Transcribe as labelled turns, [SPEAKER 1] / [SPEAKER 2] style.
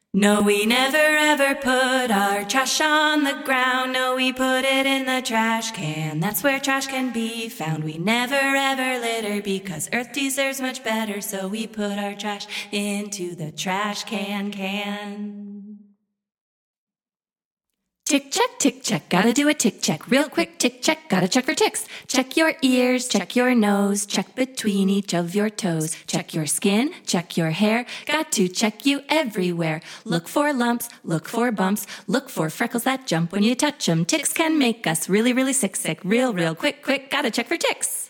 [SPEAKER 1] No, we never ever put our trash on the ground. No, we put it in the trash can. That's where trash can be found. We never ever litter because Earth deserves much better. So we put our trash into the trash can. Tick check, gotta do a tick check. Real quick, tick check, gotta check for ticks. Check your ears, check your nose, check between each of your toes. Check your skin, check your hair, got to check you everywhere. Look for lumps, look for bumps, look for freckles that jump when you touch them. Ticks can make us really, really sick, real quick, gotta check for ticks.